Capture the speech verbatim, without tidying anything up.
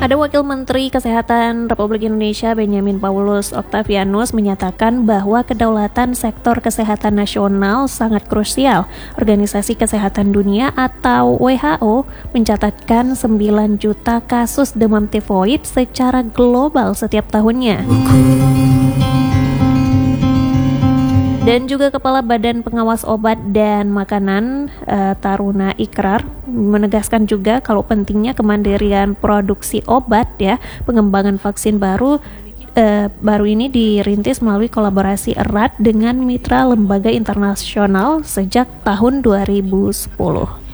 Ada Wakil Menteri Kesehatan Republik Indonesia Benjamin Paulus Octavianus menyatakan bahwa kedaulatan sektor kesehatan nasional sangat krusial. Organisasi Kesehatan Dunia atau W H O mencatatkan sembilan juta kasus demam tifoid secara global setiap tahunnya. Dan juga Kepala Badan Pengawas Obat dan Makanan uh, Taruna Ikrar menegaskan juga kalau pentingnya kemandirian produksi obat ya. Pengembangan vaksin baru uh, baru ini dirintis melalui kolaborasi erat dengan mitra lembaga internasional sejak tahun dua ribu sepuluh.